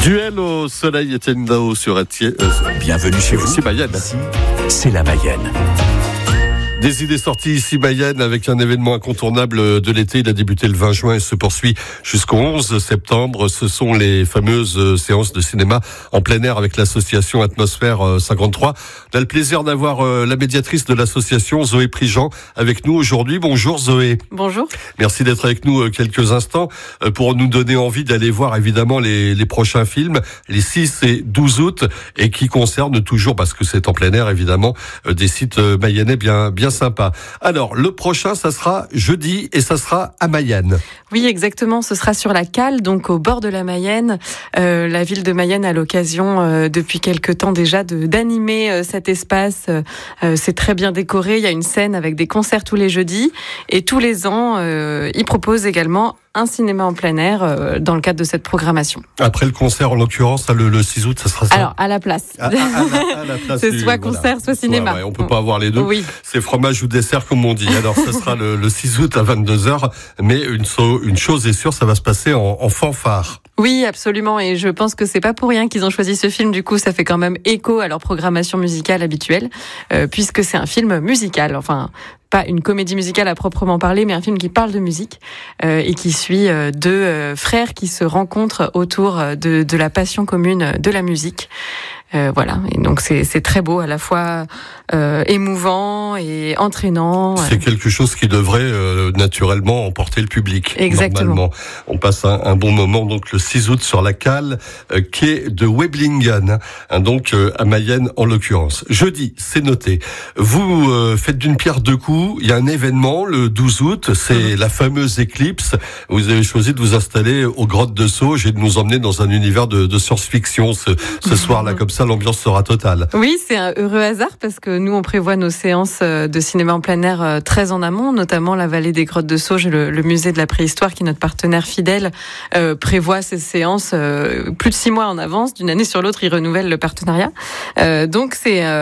Duel au soleil, Étienne Dao sur Atier. Bienvenue chez vous. Ici Mayenne. Ici, c'est la Mayenne. Des idées sorties ici Mayenne avec un événement incontournable de l'été. Il a débuté le 20 juin et se poursuit jusqu'au 11 septembre. Ce sont les fameuses séances de cinéma en plein air avec l'association Atmosphère 53. On a le plaisir d'avoir la médiatrice de l'association, Zoé Prigent, avec nous aujourd'hui. Bonjour Zoé. Bonjour. Merci d'être avec nous quelques instants pour nous donner envie d'aller voir évidemment les prochains films, les 6 et 12 août, et qui concernent toujours, parce que c'est en plein air évidemment, des sites mayennais bien sympa. Alors, le prochain, ça sera jeudi et ça sera à Mayenne. Oui, exactement. Ce sera sur la Cale, donc au bord de la Mayenne. La ville de Mayenne a l'occasion, depuis quelque temps déjà, d'animer cet espace. C'est très bien décoré. Il y a une scène avec des concerts tous les jeudis. Et tous les ans, ils proposent également un cinéma en plein air dans le cadre de cette programmation. Après le concert, en l'occurrence, le 6 août, ça sera ça? Alors, à la place. À la place c'est soit concert, soit cinéma. Ouais, on peut pas avoir les deux. Oui. C'est fromage ou dessert, comme on dit. Alors, ça sera le 6 août à 22h. Mais une chose est sûre, ça va se passer en fanfare. Oui, absolument. Et je pense que c'est pas pour rien qu'ils ont choisi ce film. Du coup, ça fait quand même écho à leur programmation musicale habituelle, puisque c'est un film musical. Enfin, pas une comédie musicale à proprement parler, mais un film qui parle de musique et qui suit deux frères qui se rencontrent autour de la passion commune de la musique. Voilà, et donc c'est très beau, à la fois émouvant et entraînant. C'est quelque chose qui devrait naturellement emporter le public. Exactement. Normalement, on passe un bon moment donc le 6 août sur la Cale, quai de Weblingen, donc à Mayenne en l'occurrence. Jeudi, c'est noté. Vous faites d'une pierre deux coups. Il y a un événement le 12 août, c'est la fameuse éclipse. Vous avez choisi de vous installer aux grottes de Sauge et de nous emmener dans un univers de science-fiction ce soir-là, comme ça. L'ambiance sera totale. Oui, c'est un heureux hasard parce que nous, on prévoit nos séances de cinéma en plein air très en amont, notamment la vallée des grottes de Sauge, le musée de la préhistoire, qui est notre partenaire fidèle, prévoit ces séances plus de 6 mois en avance. D'une année sur l'autre, ils renouvellent le partenariat. Donc,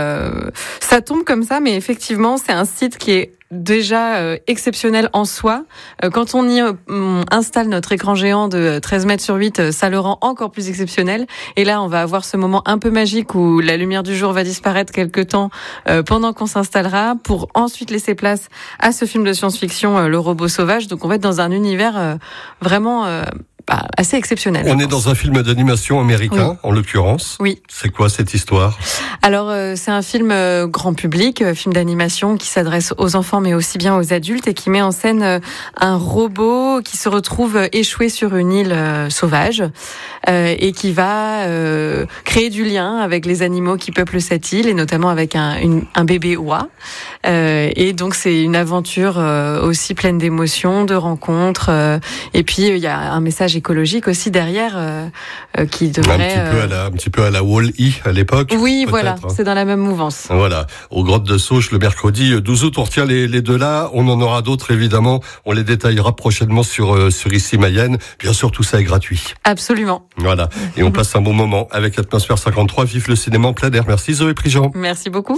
ça tombe comme ça, mais effectivement, c'est un site qui est déjà exceptionnel en soi. Quand on y installe notre écran géant de 13 mètres sur 8, ça le rend encore plus exceptionnel. Et là, on va avoir ce moment un peu magique où la lumière du jour va disparaître quelque temps pendant qu'on s'installera, pour ensuite laisser place à ce film de science-fiction, Le Robot Sauvage. Donc on va être dans un univers vraiment assez exceptionnel. On est dans un film d'animation américain, oui, en l'occurrence. Oui. C'est quoi cette histoire? Alors, c'est un film grand public, film d'animation qui s'adresse aux enfants mais aussi bien aux adultes, et qui met en scène un robot qui se retrouve échoué sur une île sauvage et qui va créer du lien avec les animaux qui peuplent cette île, et notamment avec un bébé oie. Et donc, c'est une aventure aussi pleine d'émotions, de rencontres. Et puis, il y a un message écologique aussi derrière qui devrait... Un petit peu à la Wall-E à l'époque. Oui, voilà, c'est dans la même mouvance. Voilà, aux grottes de Sauge le mercredi 12 août, on retient les deux là. On en aura d'autres évidemment, on les détaillera prochainement sur Ici Mayenne. Bien sûr, tout ça est gratuit. Absolument. Voilà, et on passe un bon moment avec Atmosphère 53. Vive le cinéma en plein air. Merci Zoé Prigent. Merci beaucoup.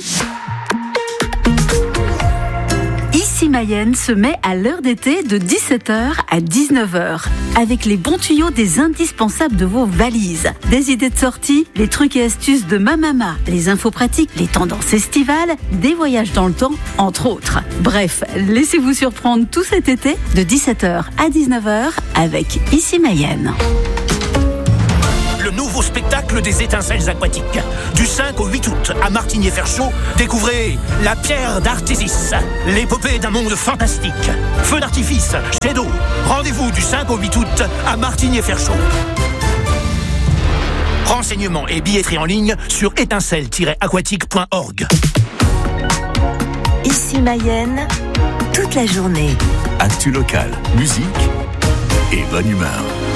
Ici Mayenne se met à l'heure d'été de 17h à 19h avec les bons tuyaux des indispensables de vos valises. Des idées de sortie, les trucs et astuces de ma maman, les infos pratiques, les tendances estivales, des voyages dans le temps, entre autres. Bref, laissez-vous surprendre tout cet été de 17h à 19h avec Ici Mayenne. Le nouveau spectacle des étincelles aquatiques. Du 5 au 8 août, à Martigny-Ferchaud, découvrez La Pierre d'Artésis, l'épopée d'un monde fantastique. Feu d'artifice, jet d'eau. Rendez-vous du 5 au 8 août, à Martigny-Ferchaud. Renseignements et billetterie en ligne sur étincelle-aquatique.org. Ici Mayenne, toute la journée. Actu local, musique et bonne humeur.